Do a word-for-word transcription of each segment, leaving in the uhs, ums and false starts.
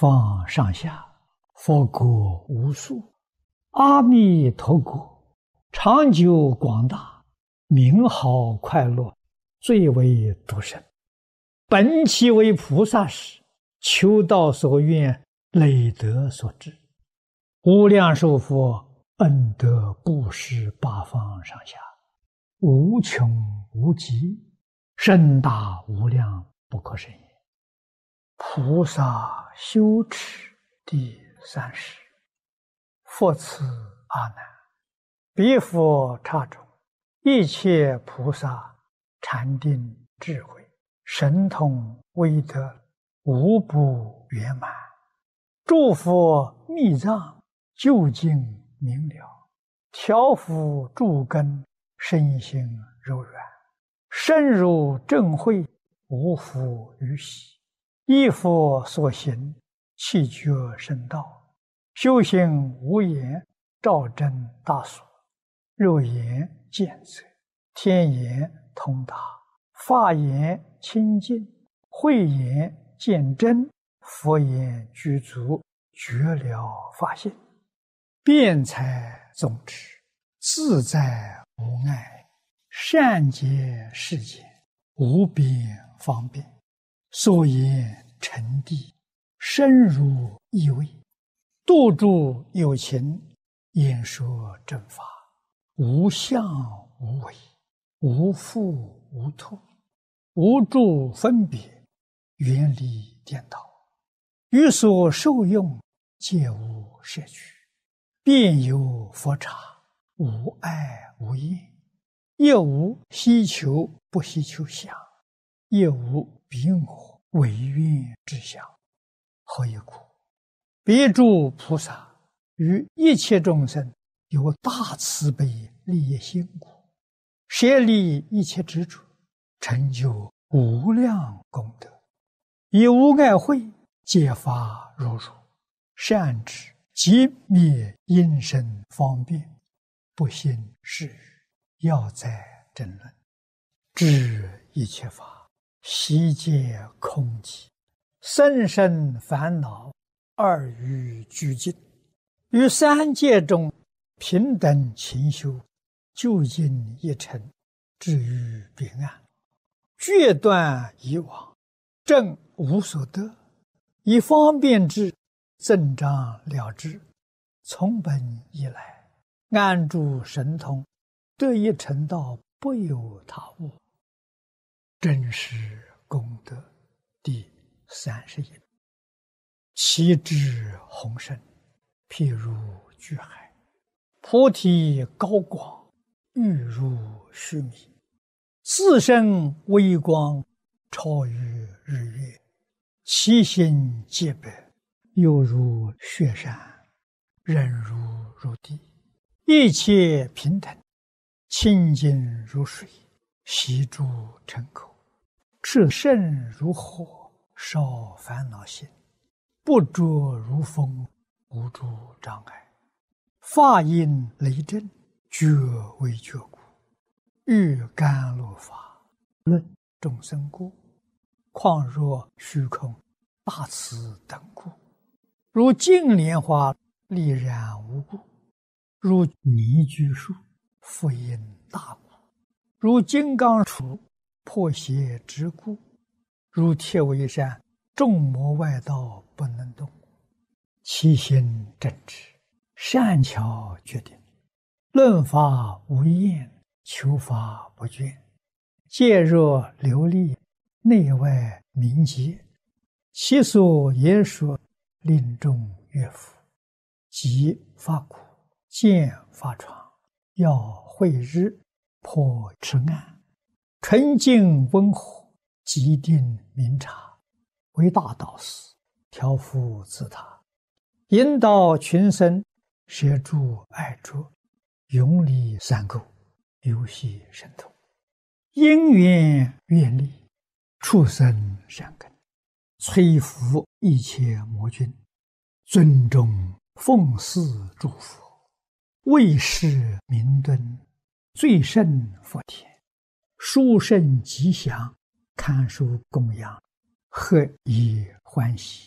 方上下，佛国无数，阿弥陀国长久广大，名好快乐，最为独生。本其为菩萨时，求道所愿，累德所致。无量寿佛恩德布施八方上下，无穷无极，甚大无量，不可胜也。菩萨修持第三十。佛赐阿难：彼佛刹中，一切菩萨禅定智慧神通威德无不圆满，诸佛密藏究竟明了，调伏诸根身心柔软，深入正慧，无复于喜。依佛所行，气觉深道，修行无言，照真大所，肉眼见则，天眼通达，法眼清净，慧眼见真，佛眼具足，觉了法性，辩才宗旨，自在无碍，善解世间，无边方便，所言沉谛，深入意味，度诸有情，演说正法，无相无为，无复无脱，无住分别，远离颠倒，于所受用，皆无摄取，遍有佛刹，无碍无厌，亦无希求不希求相，亦无彼我唯愿之相。何以故？彼诸菩萨于一切众生有大慈悲利益心故，舍利一切执着，成就无量功德，以无碍慧揭发如如，善知即灭因身方便，不信是语，要在争论，知一切法悉皆空寂，生生烦恼二欲俱尽，于三界中平等勤修，究竟一尘，至于彼岸，决断以往，正无所得，以方便之，增长了之，从本以来，安住神通，得一成道，不有他物。真实功德第三十一。其智宏深，譬如巨海，菩提高广，欲如须弥，自身微光，超于日月，其心洁白，犹如雪山，忍如如地，一切平等，清净如水，悉诸尘口，炽盛如火，烧烦恼心，不着如风，无诸障碍，法音雷震，觉为觉故，欲甘露法，论众生故，况若虚空大慈等故，如净莲花丽然无故，如泥居树复因大故，如金刚杵破邪之故，如铁围山众魔外道不能动，其心正直，善巧决定，论法无厌，求法不倦，戒若流利，内外明洁，其所言说，令众悦服，即发苦，见发疮，要慧日，破痴暗，纯净温和，极定明察，为大导师，调伏自他，引导群生，摄诸爱着，永离三垢，游戏神通，因缘愿力，畜生善根，摧伏一切魔君，尊重奉祀诸佛，为世明敦，最胜佛田，殊胜吉祥，堪殊供养，何以欢喜，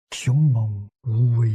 凶猛无为